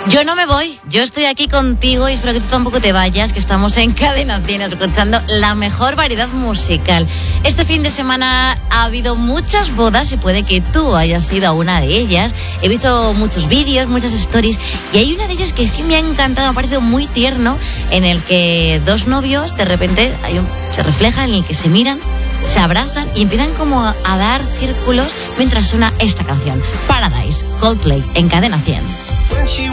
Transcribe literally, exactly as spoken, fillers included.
Yo no me voy, yo estoy aquí contigo y espero que tú tampoco te vayas, que estamos en Cadena cien escuchando la mejor variedad musical. Este fin de semana ha habido muchas bodas y puede que tú hayas ido a una de ellas. He visto muchos vídeos, muchas stories y hay una de ellas que es que me ha encantado, me ha parecido muy tierno, en el que dos novios de repente hay un, se reflejan en el que se miran, se abrazan y empiezan como a, a dar círculos mientras suena esta canción. Paradise, Coldplay, en Cadena cien. When she